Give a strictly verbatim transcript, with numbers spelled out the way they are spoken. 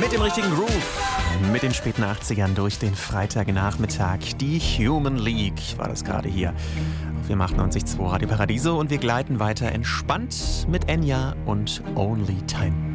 mit dem richtigen Groove. Mit den späten achtzigern durch den Freitagnachmittag. Die Human League war das gerade hier auf M achtundneunzig Komma zwei Radio Paradiso. Und wir gleiten weiter entspannt mit Enya und Only Time.